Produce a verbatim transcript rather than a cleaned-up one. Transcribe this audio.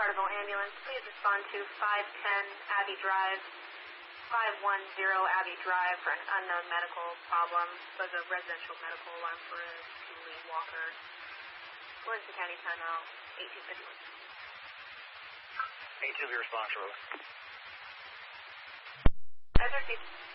Carterville Ambulance, please respond to five ten Abbey Drive, five one zero Abbey Drive for an unknown medical problem. Was a residential medical alarm for a Julie Walker. Williamson County timeout, eighteen fifty-one. eighteen will be response, Rose. As received.